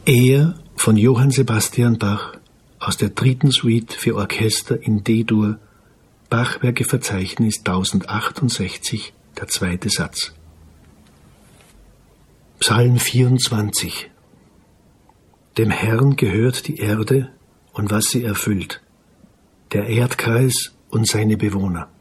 Er von Johann Sebastian Bach aus der 3. Suite für Orchester in D-Dur, Bachwerkeverzeichnis 1068, der 2. Satz. Psalm 24. Dem Herrn gehört die Erde und was sie erfüllt, der Erdkreis und seine Bewohner.